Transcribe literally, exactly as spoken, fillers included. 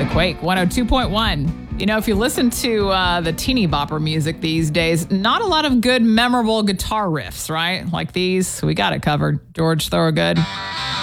The Quake, one oh two point one. You know, if you listen to uh, the teeny bopper music these days, not a lot of good, memorable guitar riffs, right? Like these. We got it covered. George Thorogood.